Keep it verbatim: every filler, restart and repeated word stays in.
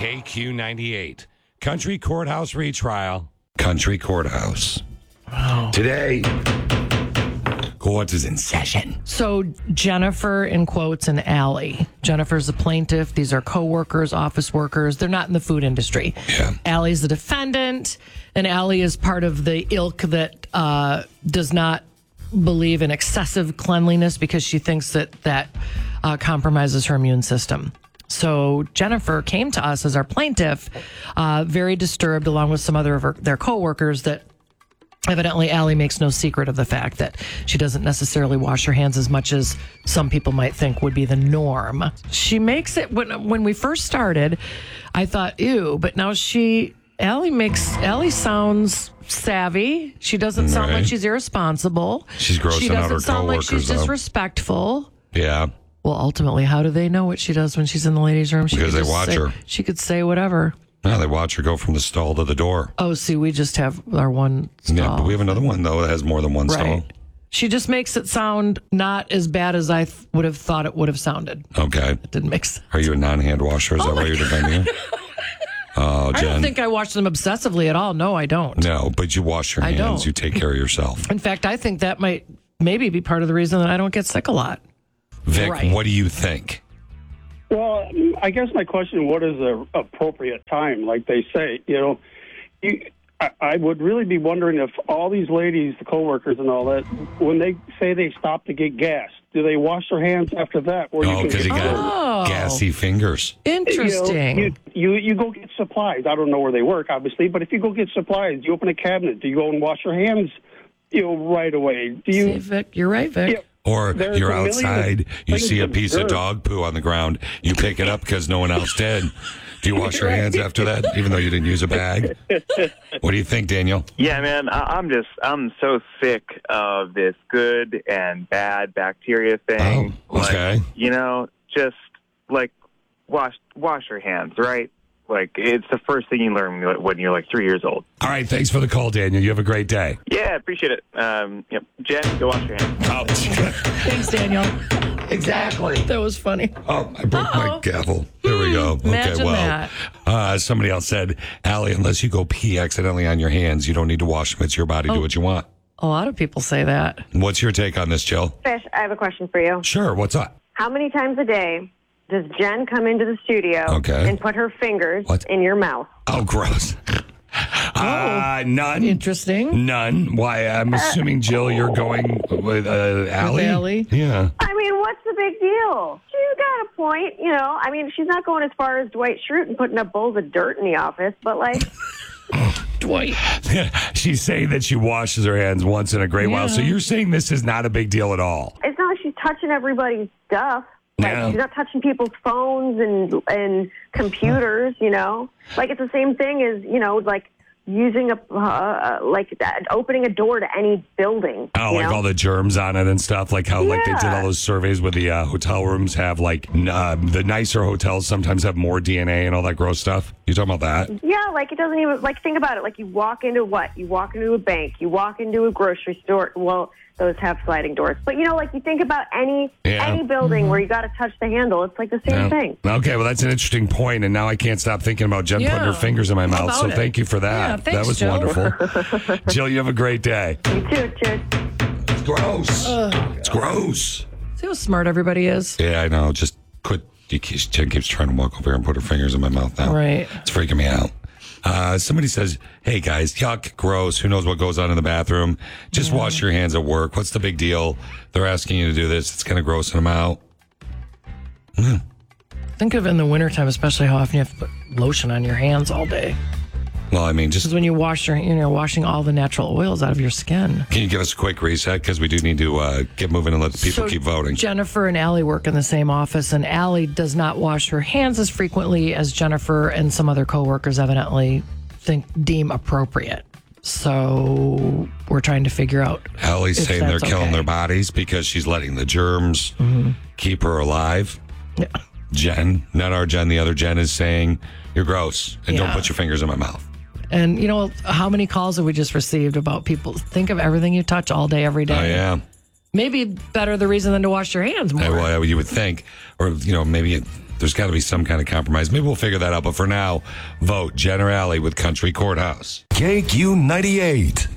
K Q ninety-eight. Country Courthouse retrial. Country Courthouse. Wow. Today, court is in session. So Jennifer, in quotes, and Allie. Jennifer's the plaintiff. These are co-workers, office workers. They're not in the food industry. Yeah. Allie's the defendant, and Allie is part of the ilk that uh, does not believe in excessive cleanliness because she thinks that that uh, compromises her immune system. So Jennifer came to us as our plaintiff, uh, very disturbed, along with some other of her, their co-workers, that evidently Allie makes no secret of the fact that she doesn't necessarily wash her hands as much as some people might think would be the norm. She makes it, when when we first started, I thought, ew, but now she, Allie makes, Allie sounds savvy. She doesn't sound Right. like she's irresponsible. She's grossing she out her doesn't sound like coworkers, she's though. disrespectful. Yeah. Well, ultimately, how do they know what she does when she's in the ladies' room? She Because could they just watch say- her. She could say whatever. Yeah, they watch her go from the stall to the door. Oh, see, we just have our one stall. Yeah, but we have another one, though, that has more than one stall. Right. She just makes it sound not as bad as I th- would have thought it would have sounded. Okay. It didn't make sense. Are you a non-hand washer? Is Oh that why my you're defending her? Oh, I Jen. don't think I wash them obsessively at all. No, I don't. No, but you wash your I hands. don't. You take care of yourself. In fact, I think that might maybe be part of the reason that I don't get sick a lot. Vic, Right. what do you think? Well, I guess my question: what is the appropriate time? Like they say, you know, you, I, I would really be wondering if all these ladies, the coworkers, and all that, when they say they stop to get gas, do they wash their hands after that? Or Oh, because you get got Oh. gassy fingers. Interesting. You, know, you, you you go get supplies. I don't know where they work, obviously, but if you go get supplies, you open a cabinet. Do you go and wash your hands, you know, right away? Do you? See, Vic, you're right, Vic. Yeah. Or There's you're a million outside, you things see a of piece of dirt. dog poo on the ground, you pick it up because no one else did. Do you wash your hands after that, even though you didn't use a bag? What do you think, Daniel? Yeah, man, I- I'm just, I'm so sick of this good and bad bacteria thing. Oh, okay. Like, you know, just like wash, wash your hands, right? Like it's the first thing you learn when you're, when you're like three years old. All right, thanks for the call, Daniel. You have a great day. Yeah, appreciate it. Um, yep. Jen, go wash your hands. Oh, Thanks, Daniel. exactly. That was funny. Oh, I broke my Uh-oh. gavel. There we go. Okay, Imagine well, that. Uh, somebody else said, Allie, unless you go pee accidentally on your hands, you don't need to wash them. It's your body. Do what you want. A lot of people say that. What's your take on this, Jill? Fish, I have a question for you. Sure. What's up? How many times a day does Jen come into the studio Okay. and put her fingers What? in your mouth? Oh, gross. Uh, none. Interesting. None. Why? I'm assuming, Jill, you're going with uh, Allie? Allie? Yeah. I mean, what's the big deal? She's got a point, you know. I mean, she's not going as far as Dwight Schrute and putting up bowls of dirt in the office, but like, Dwight. She's saying that she washes her hands once in a great while. Yeah. So you're saying this is not a big deal at all? it's not like she's touching everybody's stuff. Like, No. she's not touching people's phones and and computers, you know. Like, it's the same thing as, you know, like using a, uh, like that, opening a door to any building. Oh, you like know? all the germs on it and stuff. Like how like they did Yeah. all those surveys with the uh, hotel rooms have like n- uh, the nicer hotels sometimes have more D N A and all that gross stuff. You talking about that? Yeah, like it doesn't even, like, think about it. Like, you walk into what? You walk into a bank, you walk into a grocery store. Well, those have sliding doors. But, you know, like, you think about any Yeah. any building where you got to touch the handle. It's like the same Yeah. thing. Okay, well that's an interesting point, and now I can't stop thinking about Jen putting her Yeah. fingers in my How mouth. about So it? thank you for that. Yeah, thanks, that was Jill. wonderful. Jill, you have a great day. You too, cheers. It's gross. it's gross. See how smart everybody is? Yeah, I know. Just quit. You keep, Jen keeps trying to walk over here and put her fingers in my mouth now. Right. It's freaking me out. Uh, somebody says, hey guys, yuck, gross. Who knows what goes on in the bathroom? Just Yeah. wash your hands at work. What's the big deal? They're asking you to do this. It's kind of grossing them out. Think of it in the wintertime, especially how often you have to put lotion on your hands all day. Well, I mean, just Because when you wash your, you know, washing all the natural oils out of your skin. can you give us a quick reset? Because we do need to uh, get moving and let the people So keep voting. Jennifer and Allie work in the same office, and Allie does not wash her hands as frequently as Jennifer and some other coworkers evidently think deem appropriate. So we're trying to figure out. Allie's if saying they're that's killing okay. their bodies because she's letting the germs keep her alive. Yeah. Jen, not our Jen, the other Jen is saying, you're gross and don't Yeah. put your fingers in my mouth. And you know, how many calls have we just received about people think of everything you touch all day, every day? Oh, yeah. Maybe better the reason than to wash your hands more. Uh, Well, you would think. Or, you know, maybe it, there's got to be some kind of compromise. Maybe we'll figure that out. But for now, vote Generali with Country Courthouse. K Q ninety-eight.